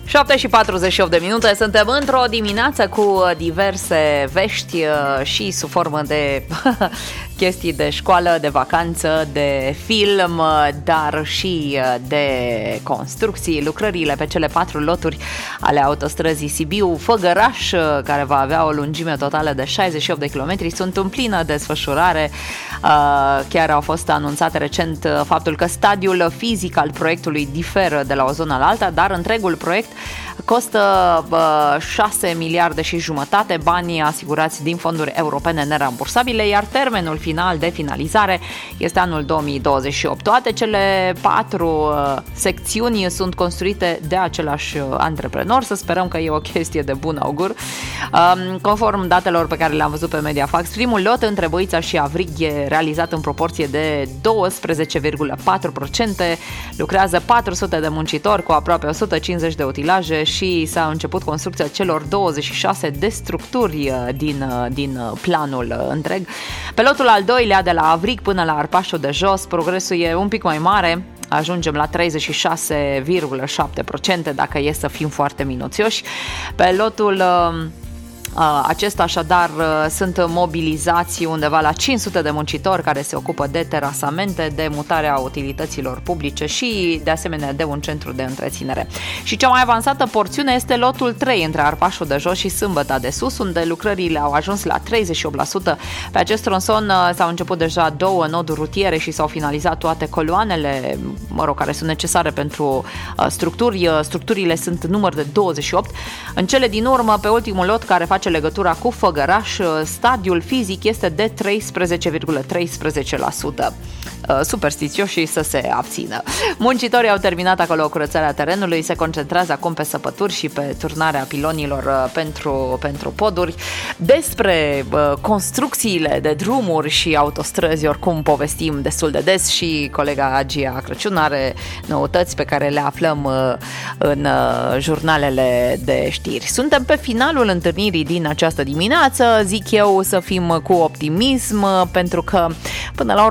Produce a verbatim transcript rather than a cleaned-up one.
șapte și patruzeci și opt de minute, suntem într-o dimineață cu diverse vești și sub formă de chestii de școală, de vacanță, de film, dar și de construcții. Lucrările pe cele patru loturi ale autostrăzii Sibiu-Făgăraș, care va avea o lungime totală de șaizeci și opt de kilometri, sunt în plină desfășurare. Chiar au fost anunțate recent faptul că stadiul fizic al proiectului diferă de la o zonă la alta, dar întregul proiect costă șase miliarde și jumătate, banii asigurați din fonduri europene nerambursabile, iar termenul final de finalizare este anul două mii douăzeci și opt. Toate cele patru secțiuni sunt construite de același antreprenor, să sperăm că e o chestie de bun augur. Conform datelor pe care le-am văzut pe Mediafax, primul lot între Băița și Avrig e realizat în proporție de doisprezece virgulă patru la sută, lucrează patru sute de muncitori cu aproape o sută cincizeci de utilaje și s-a început construcția celor douăzeci și șase de structuri din, din planul întreg. Pe lotul al doilea, de la Avrig până la Arpașul de Jos, progresul e un pic mai mare, ajungem la treizeci și șase virgulă șapte la sută dacă e să fim foarte minuțioși. Pe lotul acesta, așadar, sunt mobilizați undeva la cinci sute de muncitori care se ocupă de terasamente, de mutarea utilităților publice și, de asemenea, de un centru de întreținere. Și cea mai avansată porțiune este lotul trei, între Arpașul de Jos și Sâmbăta de Sus, unde lucrările au ajuns la treizeci și opt la sută. Pe acest tronson s-au început deja două noduri rutiere și s-au finalizat toate coloanele, mă rog, care sunt necesare pentru structuri. Structurile sunt număr de douăzeci și opt. În cele din urmă, pe ultimul lot, care face legătura cu Făgăraș, stadiul fizic este de treisprezece virgulă treisprezece la sută. Superstițioșii să se abțină. Muncitorii au terminat acolo curățarea terenului, se concentrează acum pe săpături și pe turnarea pilonilor pentru, pentru poduri. Despre construcțiile de drumuri și autostrăzi, oricum povestim destul de des și colega Agia Crăciun are noutăți pe care le aflăm în jurnalele de știri. Suntem pe finalul întâlnirii din această dimineață, zic eu să fim cu optimism, pentru că până la urmă